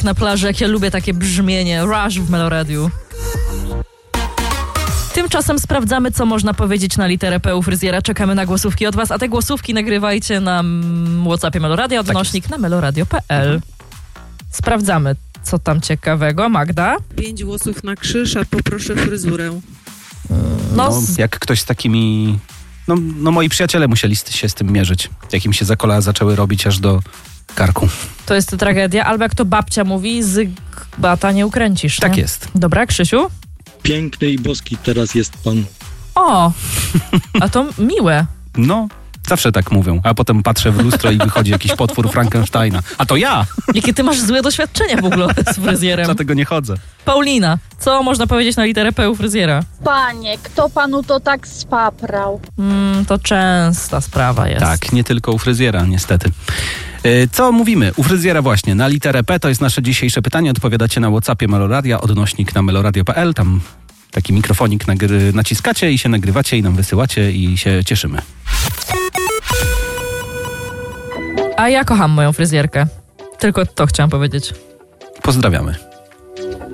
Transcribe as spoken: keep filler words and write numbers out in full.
na plaży, jak ja lubię takie brzmienie. Rush w Meloradiu. Tymczasem sprawdzamy, co można powiedzieć na literę P u fryzjera. Czekamy na głosówki od was, a te głosówki nagrywajcie na WhatsAppie Meloradia, odnośnik tak na meloradio kropka p l. Sprawdzamy, co tam ciekawego. Magda? Pięć włosów na krzyż, a poproszę fryzurę. No, No, jak ktoś z takimi... No, no moi przyjaciele musieli się z tym mierzyć. Jak im się za kola zaczęły robić aż do karku. to jest tragedia. Albo jak to babcia mówi, z bata nie ukręcisz. Tak nie? jest. Dobra, Krzysiu? Piękny i boski teraz jest pan. O, a to miłe. No, zawsze tak mówią. A potem patrzę w lustro i wychodzi jakiś potwór Frankensteina. A to ja! Jakie ty masz złe doświadczenia w ogóle z fryzjerem. Dlatego nie chodzę. Paulina, co można powiedzieć na literę P u fryzjera? Panie, kto panu to tak spaprał? Mm, to częsta sprawa jest. Tak, nie tylko u fryzjera, niestety. Yy, Co mówimy? U fryzjera właśnie. Na literę P to jest nasze dzisiejsze pytanie. Odpowiadacie na WhatsAppie Meloradia, odnośnik na meloradio kropka p l. Tam taki mikrofonik nagry- naciskacie i się nagrywacie i nam wysyłacie i się cieszymy. A ja kocham moją fryzjerkę. Tylko to chciałam powiedzieć. Pozdrawiamy.